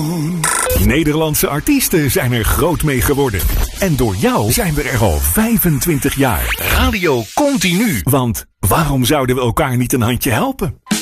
Nederlandse artiesten zijn er groot mee geworden. En door jou zijn we er al 25 jaar. Radio Continu. Want waarom zouden we elkaar niet een handje helpen?